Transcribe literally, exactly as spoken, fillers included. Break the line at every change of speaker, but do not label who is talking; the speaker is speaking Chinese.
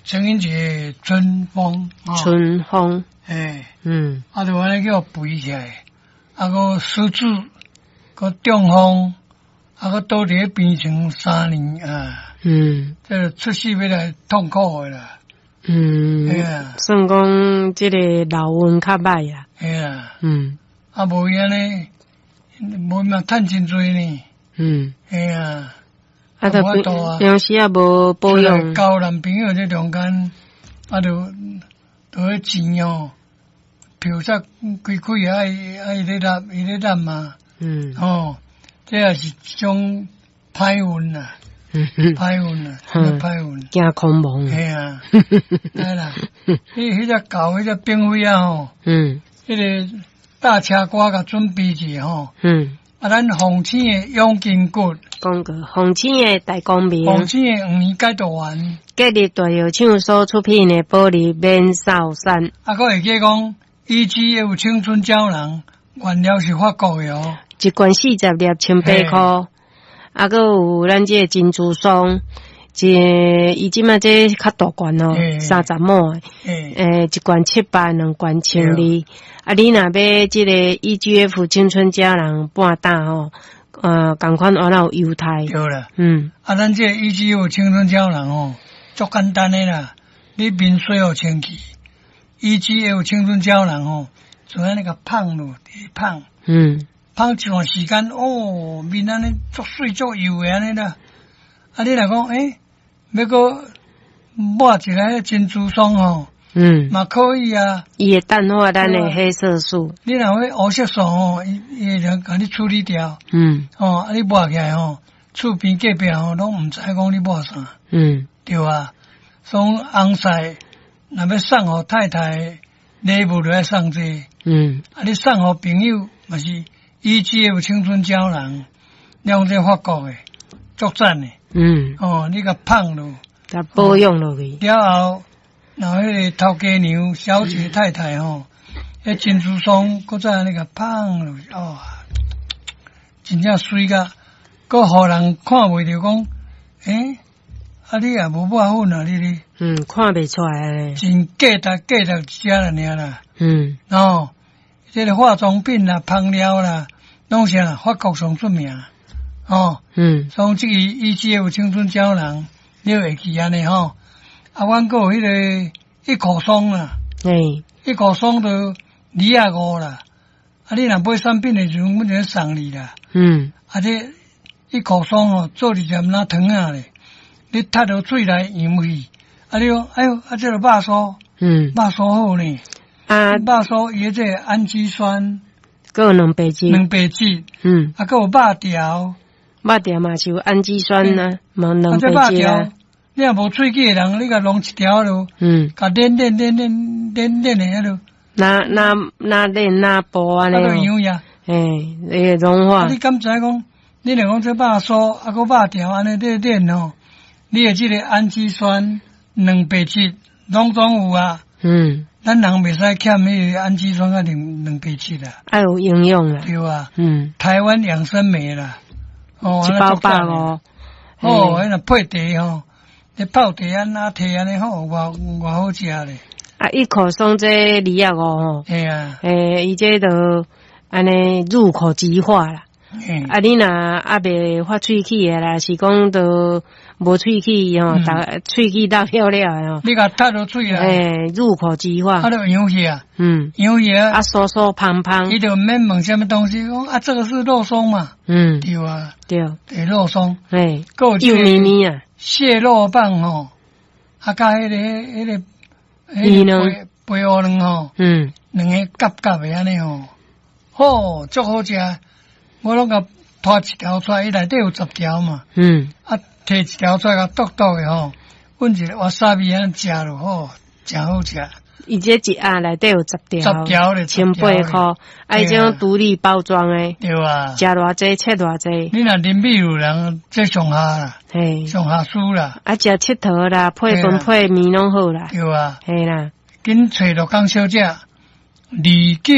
情人节春风，
春风，
诶，
嗯，
啊，就安尼叫肥起来，啊个狮子，个中风，啊个倒伫边床三年啊，
嗯，
这出世要来痛苦的啦，
嗯，
哎呀，
算讲即个老运较歹啊，
哎呀，
嗯，
啊无伊安尼，无嘛趁真多呢，
嗯，
哎呀。
啊，着
无多啊，
平时也无保养，
交男朋友这中间，啊，就就迄钱哦，票煞开开啊，伊啊伊咧纳，伊咧纳嘛，
嗯，
哦，这也是一种歹运啦，
嗯哼，
歹运啦，歹运，
惊空蒙，
嘿啊，哎啦，迄迄只狗，迄只兵卫啊吼，
嗯，
迄个大车瓜甲准备者吼，
嗯。
啊，咱红星的永金骨，
讲过红星的大光明，
红星的五年解读完，
隔日大药厂所出品的玻璃免扫散，
啊，佫会记讲 E G F 青春胶囊，原料是法国的哦，
一罐四十粒千八块，啊，佫有咱这个珍珠霜，一伊即卖这较大罐哦，三十毫的，诶，一罐七百，两罐千二。啊，你若要即个 E G F 青春胶囊半打吼，呃，共款安那有优待。
对啦，
嗯，
啊，咱这 E G F 青春胶囊哦，足简单的啦，你面水互清气 ，E G F 青春胶囊哦，就安尼个放落，放，
嗯，
放一段时间哦，面安尼足水足油的安尼啦。啊，你若讲诶，要个抹一个珍珠霜吼。
嗯，
嘛可以啊，
伊会淡化咱的黑色素。
你若迄黑色素吼，伊伊会能甲你处理掉。
嗯，
哦，啊你抹起来吼，厝边隔壁吼，拢毋知讲你抹啥。
嗯，
对啊，所以红菜若要送互太太，礼物就要送这个。
嗯，
啊你送互朋友，嘛是 E G F 青春胶囊，用这法国的，足赞的。
嗯，
哦，你甲放落，
甲保养落去。
了后。然后迄个头家娘、小姐太太吼，迄珍珠霜，搁再安尼个放落去，哦，真正水甲，搁互人看袂着讲，诶，啊你也无抹粉啊，你哩，
嗯，看袂出来咧，
真价值价值一只啦尔啦，
嗯，
哦，这个化妆品啦、香料啦，拢是啦，法国上出名，哦，
嗯，
所以这个 E G F 青春胶囊，你会记安尼吼。啊，阮阁有迄个一口霜啦，
诶，
一口霜都二啊五啦。啊，你若买产品的时阵，阮就送你啦。
嗯，
啊，这一口霜哦，做一粒那糖啊咧，你踢到水来扬去。啊，你讲，哎哟，啊，这个肉酥，
嗯，
肉酥好呢。
啊，
肉酥伊这个氨基酸，
搁有两百质，
两百质，
嗯，
啊，搁有肉条，
肉条嘛是有氨基酸啊，嘛两百质啊。
你若无喙齿的人，你甲弄一条咯，
嗯，
甲练练练练练练的迄落，
那那那练那波安尼
哦，样呀，
诶，会融化。
啊，你敢知讲？你若讲这肉酥，啊，个肉条安尼练练吼，你的这个氨基酸、蛋白质拢总有啊。
嗯，
咱人袂使欠迄个氨基酸甲蛋蛋白质啦，
爱有营养啦。
对啊。
嗯，
台湾养生美啦，哦，
一包百五。
哦，迄若配茶吼。你泡茶啊，拿铁安尼好，偌偌好食咧。
啊，一口松这二啊五吼。
嘿啊。
诶，伊这都安尼入口即化啦。啊，你若还袂发喙齿诶啦，是讲都无喙齿吼，逐喙齿大漂亮吼。
你甲踏落喙啦。
诶，入口即化。
啊，就养去啊。
嗯。
养去啊。
啊，酥酥胖胖。
伊就毋免问什么东西，讲啊，这个是肉松嘛。
嗯。
对啊。
对。
对，肉松。
诶。幼咪咪啊。
蟹肉棒吼，啊，甲迄个迄个
迄个
肥肥鹅卵吼，
嗯，
两个夹夹的安尼吼，好，足好食。我拢甲拖一条出来，伊内底有十条嘛，
嗯，
啊，摕一条出来甲剁剁的吼，阮一个瓦萨比安食咯，吼，真好食。
伊这一盒内底有十条，
十条咧，
千八块，啊，伊这种独立包装诶，
对啊，
食偌济，切偌济。
你若啉米有人，这上下啦，
嘿，
上下输啦，
啊，食佚佗啦，配饭配面拢好啦，
对啊，
嘿啦，
紧找着讲小姐，二九。